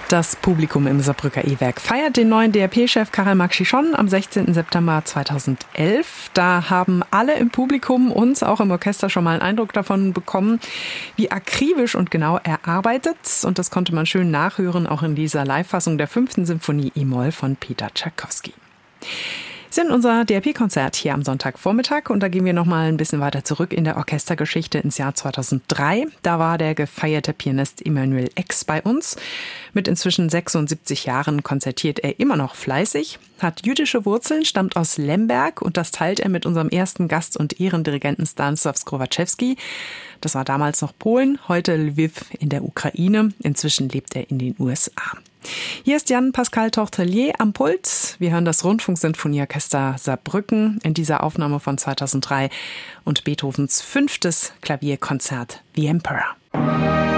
Das Publikum im Saarbrücker E-Werk feiert den neuen DRP-Chef Karel Marc Chichon am 16. September 2011. Da haben alle im Publikum, uns auch im Orchester, schon mal einen Eindruck davon bekommen, wie akribisch und genau er arbeitet. Und das konnte man schön nachhören, auch in dieser Live-Fassung der 5. Symphonie E-Moll von Peter Tschaikowski. Wir sind unser DRP-Konzert hier am Sonntagvormittag und da gehen wir noch mal ein bisschen weiter zurück in der Orchestergeschichte ins Jahr 2003. Da war der gefeierte Pianist Emanuel Ex bei uns. Mit inzwischen 76 Jahren konzertiert er immer noch fleißig, hat jüdische Wurzeln, stammt aus Lemberg und das teilt er mit unserem ersten Gast und Ehrendirigenten Stanisław Skrowaczewski. Das war damals noch Polen, heute Lviv in der Ukraine. Inzwischen lebt er in den USA. Hier ist Jan-Pascal Tortelier am Pult. Wir hören das Rundfunksinfonieorchester Saarbrücken in dieser Aufnahme von 2003 und Beethovens 5. Klavierkonzert The Emperor.